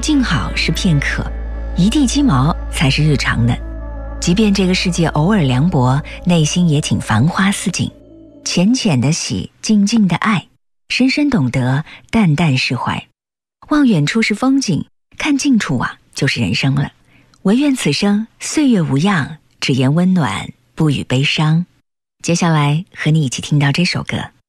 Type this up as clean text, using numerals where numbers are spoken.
静好是片刻，一地鸡毛才是日常的。即便这个世界偶尔凉薄，内心也请繁花似锦，浅浅的喜，静静的爱，深深懂得，淡淡释怀。望远处是风景，看近处啊，就是人生了。唯愿此生岁月无恙，只言温暖，不语悲伤。接下来和你一起听到这首歌。